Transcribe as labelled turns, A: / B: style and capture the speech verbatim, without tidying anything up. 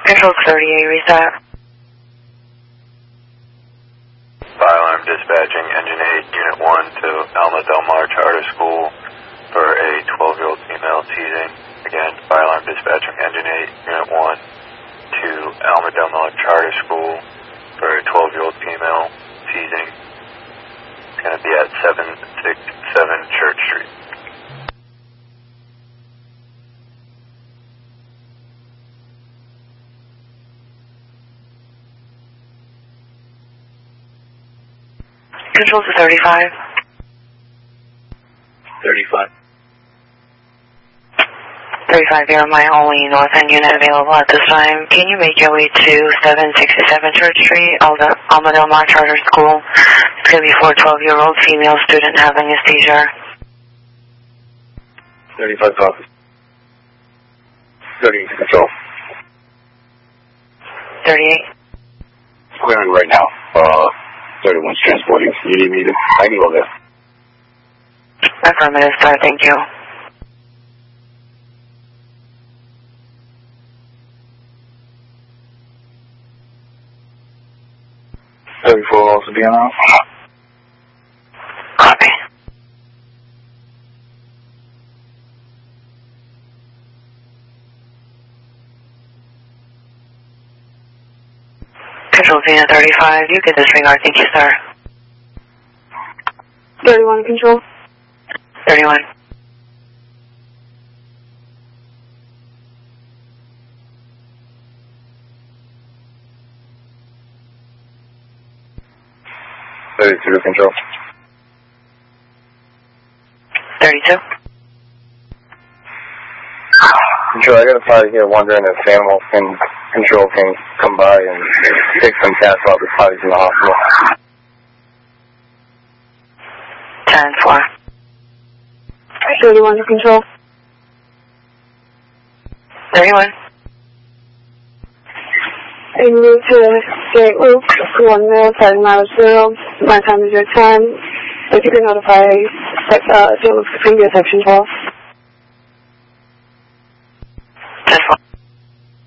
A: Control thirty-eight, reset.
B: Fire alarm dispatching, Engine eight, Unit one to Alma Del Mar Charter School for a twelve-year-old female teasing. Again, fire alarm dispatching, Engine eight, Unit one to Alma Del Mar Charter School for a twelve-year-old female teasing. It's going to be at seven sixty-seven Church Street.
A: Control to thirty-five.
B: thirty-five.
A: thirty-five, you're my only north end unit available at this time. Can you make your way to seven sixty-seven Church Street, Alma, Alma Del Mar Charter School? It's going to be for a twelve-year-old female student having a seizure.
B: thirty-five copy. thirty control.
A: thirty-eight.
B: Clearing right now. Uh, thirty-one's transporting. You need me to? I can go there.
A: Affirmative, sir. Thank you.
B: thirty-four will also be on out.
A: Copy. Control Zena thirty-five, you can disregard. Thank you, sir.
C: thirty-one, control.
A: thirty-one.
B: thirty-two control.
A: thirty-two.
B: Control, I got a party here wondering if animal can control can come by and take some cats out. The party's in the hospital.
A: ten four.
C: thirty-one to control.
A: thirty-one.
C: En route to Gate Loop, one mile, five miles zero. My time is your time. If you can notify uh, Gate Loop, section twelve.
A: ten four.